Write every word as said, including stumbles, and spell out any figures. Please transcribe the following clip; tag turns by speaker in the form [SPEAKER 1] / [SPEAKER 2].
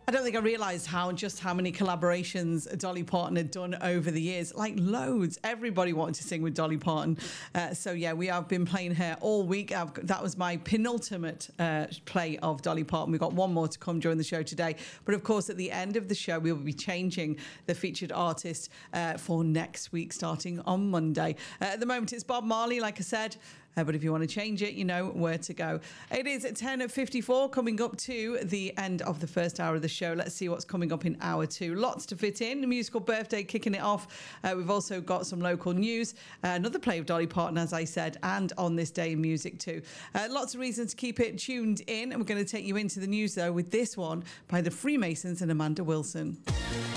[SPEAKER 1] I don't think I realised how just how many collaborations Dolly Parton had done over the years. Like loads. Everybody wanted to sing with Dolly Parton. Uh, so yeah, we have been playing her all week. I've, that was my penultimate uh, play of Dolly Parton. We've got one more to come during the show today. But of course, at the end of the show, we will be changing the featured artist uh, for next week, starting on Monday. Uh, at the moment, it's Bob Marley, like I said. Uh, but if you want to change it, you know where to go. It is at ten fifty-four, coming up to the end of the first hour of the show. Let's see what's coming up in hour two. Lots to fit in. The musical birthday kicking it off. Uh, we've also got some local news. Uh, another play of Dolly Parton, as I said, and On This Day in Music too. Uh, lots of reasons to keep it tuned in. And we're going to take you into the news, though, with this one by the Freemasons and Amanda Wilson.